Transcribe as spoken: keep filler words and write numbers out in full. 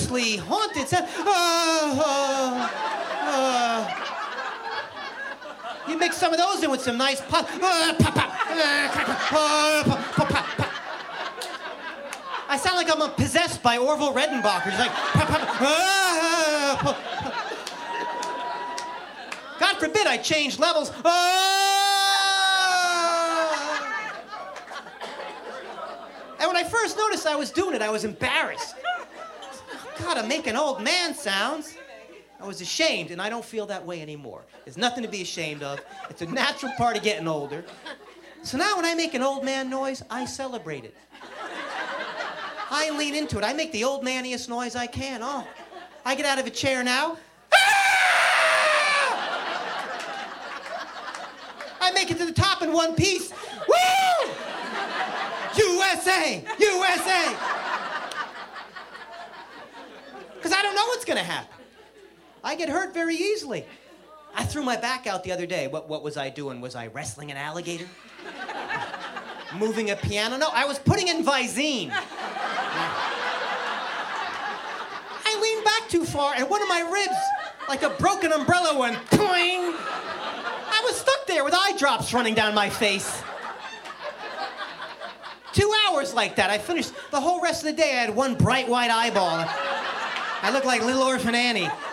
ghostly, haunted sound. Uh, uh, uh. You mix some of those in with some nice pop. Uh, pop, pop, uh, pop, pop, pop, pop. I sound like I'm possessed by Orville Redenbacher. Just like, pop, pop, uh, pop, pop. God forbid I change levels. Uh, And when I first noticed I was doing it, I was embarrassed. God, I'm making old man sounds. I was ashamed, and I don't feel that way anymore. There's nothing to be ashamed of. It's a natural part of getting older. So now when I make an old man noise, I celebrate it. I lean into it. I make the old maniest noise I can. Oh, I get out of a chair now. I make it to the top in one piece. Woo! U S A! U S A! Because I don't know what's going to happen. I get hurt very easily. I threw my back out the other day. What, what was I doing? Was I wrestling an alligator? Moving a piano? No, I was putting in Visine. I leaned back too far, and one of my ribs, like a broken umbrella, went poing. I was stuck there with eye drops running down my face. Two hours like that. I finished the whole rest of the day. I had one bright white eyeball. I looked like Little Orphan Annie.